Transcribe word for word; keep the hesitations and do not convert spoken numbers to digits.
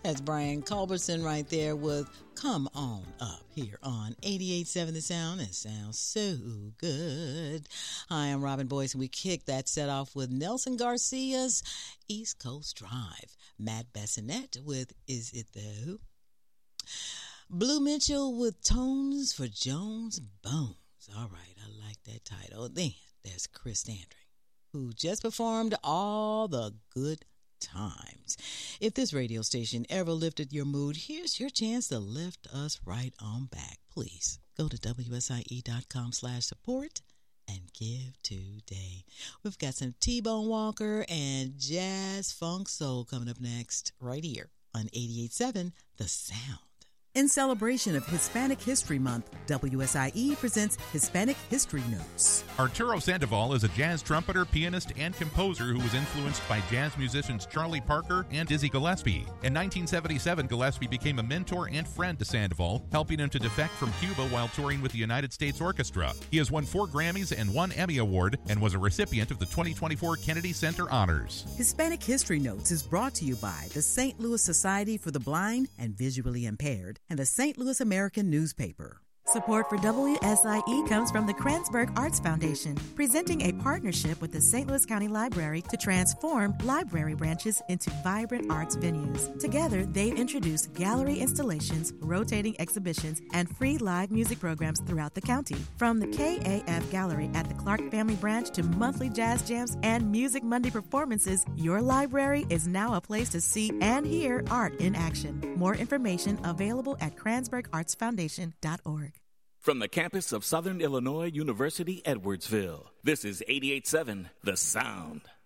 That's Brian Culbertson right there with Come On Up here on eighty-eight point seven The Sound. It sounds so good. Hi, I'm Robin Boyce, and we kicked that set off with Nelson Garcia's East Coast Drive. Matt Bassinet with Is It Though? Blue Mitchell with Tones for Jones Bones. All right, I like that title. Then there's Chris Standring, who just performed All the Good Times. If this radio station ever lifted your mood, here's your chance to lift us right on back. Please go to W S I E dot com slash support and give today. We've got some T-Bone Walker and jazz funk soul coming up next right here on eighty-eight point seven The Sound. In celebration of Hispanic History Month, W S I E presents Hispanic History Notes. Arturo Sandoval is a jazz trumpeter, pianist, and composer who was influenced by jazz musicians Charlie Parker and Dizzy Gillespie. In nineteen seventy-seven, Gillespie became a mentor and friend to Sandoval, helping him to defect from Cuba while touring with the United States Orchestra. He has won four Grammys and one Emmy Award and was a recipient of the twenty twenty-four Kennedy Center Honors. Hispanic History Notes is brought to you by the Saint Louis Society for the Blind and Visually Impaired and the Saint Louis American Newspaper. Support for W S I E comes from the Kranzberg Arts Foundation, presenting a partnership with the Saint Louis County Library to transform library branches into vibrant arts venues. Together, they've introduced gallery installations, rotating exhibitions, and free live music programs throughout the county. From the K A F Gallery at the Clark Family Branch to monthly jazz jams and Music Monday performances, your library is now a place to see and hear art in action. More information available at kranzberg arts foundation dot org. From the campus of Southern Illinois University, Edwardsville, this is eighty-eight point seven The Sound.